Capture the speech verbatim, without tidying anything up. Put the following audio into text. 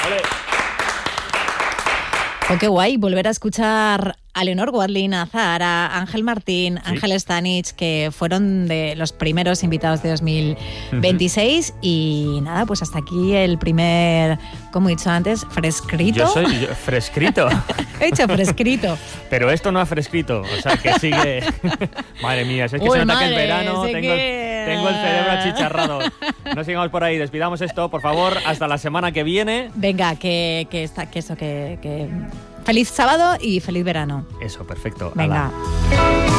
Vale. Oh, qué guay volver a escuchar a Leonor Watling, a Zahara, a Ángel Martín, Sí. Ángel Stanich, que fueron de los primeros invitados de dos mil veintiséis. Uh-huh. Y nada, pues hasta aquí el primer, como he dicho antes, frescrito. Yo soy yo, frescrito. He dicho frescrito. Pero esto no ha frescrito, o sea que sigue... Madre mía, si es que Uy, se nota que el verano tengo, que... tengo el cerebro achicharrado. No sigamos por ahí, despidamos esto, por favor, hasta la semana que viene. Venga, que, que, está, que eso, que, que... Feliz sábado y feliz verano. Eso, perfecto. Venga. Ala.